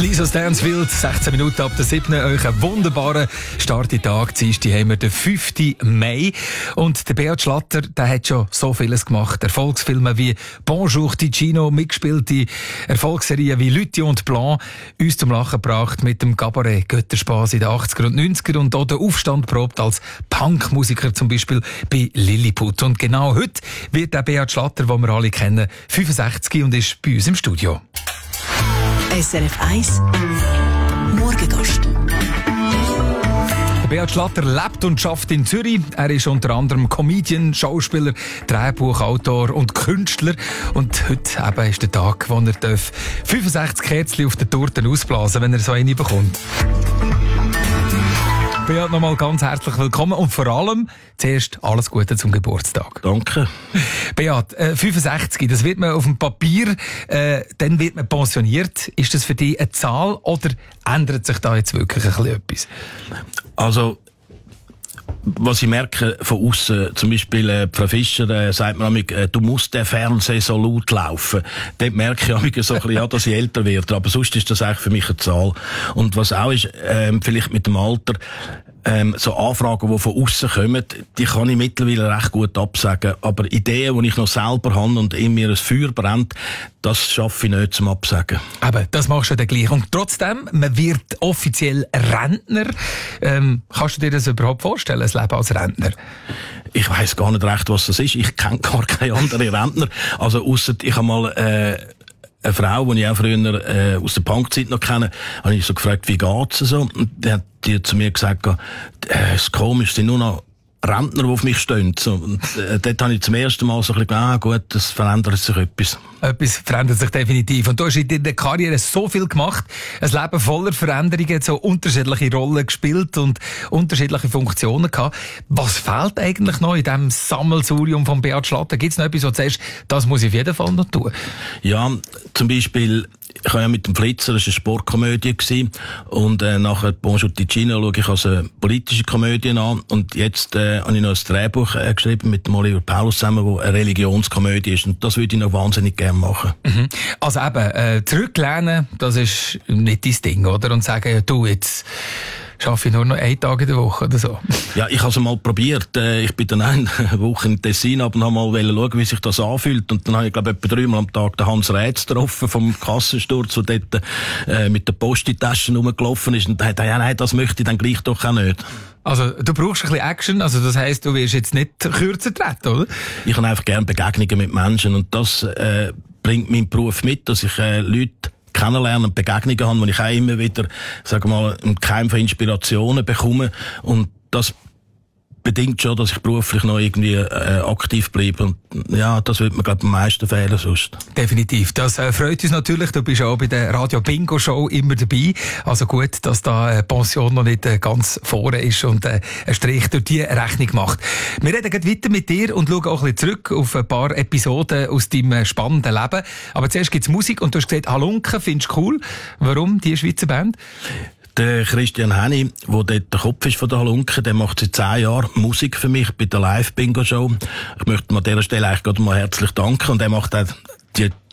Lisa Stansfield, 16 Minuten ab der 7. Euch einen wunderbaren Start in den Tag. Dienstag haben wir den 5. Mai. Und der Beat Schlatter, der hat schon so vieles gemacht. Erfolgsfilme wie Bonjour Ticino, mitgespielte Erfolgsserien wie Lüthi und Blanc, uns zum Lachen gebracht mit dem Cabaret Götterspaß in den 80er und 90er und auch den Aufstand probt als Punkmusiker, zum Beispiel bei Lilliput. Und genau heute wird der Beat Schlatter, den wir alle kennen, 65 und ist bei uns im Studio. SRF 1 Morgengast. Beat Schlatter lebt und arbeitet in Zürich. Er ist unter anderem Comedian, Schauspieler, Drehbuchautor und Künstler. Und heute eben ist der Tag, wo er 65 Kerzen auf den Torten ausblasen darf, wenn er so eine bekommt. Beat, nochmal ganz herzlich willkommen und vor allem zuerst alles Gute zum Geburtstag. Danke. Beat, 65, das wird man auf dem Papier, dann wird man pensioniert. Ist das für dich eine Zahl oder ändert sich da jetzt wirklich ein bisschen etwas? Also, was ich merke von außen, zum Beispiel Frau Fischer sagt mir manchmal, du musst der Fernseher so laut laufen. Dort merke ich manchmal so ein bisschen, ja, dass ich älter werde. Aber sonst ist das eigentlich für mich eine Zahl. Und was auch ist, vielleicht mit dem Alter, so Anfragen, die von außen kommen, die kann ich mittlerweile recht gut absagen. Aber Ideen, die ich noch selber habe und in mir ein Feuer brennt, das schaffe ich nicht zum Absagen. Aber das machst du dann gleich. Und trotzdem, man wird offiziell Rentner. Kannst du dir das überhaupt vorstellen, ein Leben als Rentner? Ich weiss gar nicht recht, was das ist. Ich kenne gar keine anderen Rentner. Also ausser ich habe mal eine Frau, die ich auch früher aus der Punkzeit noch kenne, habe ich so gefragt, wie geht's so? Und die hat zu mir gesagt, es ist komisch, es sind nur noch Rentner, die auf mich stehen. So, und dort habe ich zum ersten Mal so ein bisschen gut, das verändert sich etwas. Etwas verändert sich definitiv. Und du hast in deiner Karriere so viel gemacht, ein Leben voller Veränderungen, so unterschiedliche Rollen gespielt und unterschiedliche Funktionen gehabt. Was fehlt eigentlich noch in diesem Sammelsurium von Beat Schlatter? Gibt es noch etwas, wo du sagst, das muss ich auf jeden Fall noch tun? Ja, zum Beispiel, ich habe ja mit dem Flitzer, das war eine Sportkomödie gewesen, und nachher Bonjour Ticino schaue ich als eine politische Komödie an, und jetzt habe ich noch ein Drehbuch geschrieben mit dem Oliver Paulus zusammen, wo eine Religionskomödie ist, und das würde ich noch wahnsinnig gerne machen. Mhm. Also eben, zurücklehnen, das ist nicht dein Ding, oder? Und sagen, du, jetzt schaffe ich nur noch 1 Tag in der Woche oder so. Ja, ich habe es mal probiert. Ich bin dann eine Woche in Tessin und habe mal schauen, wie sich das anfühlt. Und dann habe ich, glaube ich, etwa 3-mal am Tag den Hans Rätz getroffen vom Kassensturz, der dort mit der Post in die Taschen rumgelaufen ist. Und da hat er, ja, nein, das möchte ich dann gleich doch auch nicht. Also, du brauchst ein bisschen Action, also das heisst, du wirst jetzt nicht kürzer treten, oder? Ich habe einfach gerne Begegnungen mit Menschen, und das bringt mein Beruf mit, dass ich Leute kennenlernen und Begegnungen haben, wo ich auch immer wieder, sagen wir mal, einen Keim von Inspirationen bekomme, und das bedingt schon, dass ich beruflich noch irgendwie aktiv bleibe, und ja, das wird mir, glaube ich, am meisten fehlen sonst. Definitiv. Das freut uns natürlich. Du bist auch bei der Radio Bingo Show immer dabei. Also gut, dass da Pension noch nicht ganz vorne ist und ein Strich durch die Rechnung macht. Wir reden gleich weiter mit dir und schauen auch ein bisschen zurück auf ein paar Episoden aus deinem spannenden Leben. Aber zuerst gibt's Musik, und du hast gesagt, Halunken findest du cool. Warum die Schweizer Band? Der Christian Henny, der dort der Kopf ist von der Halunken, der macht seit 10 Jahren Musik für mich bei der Live-Bingo-Show. Ich möchte an dieser Stelle eigentlich gerade mal herzlich danken. Und er macht auch die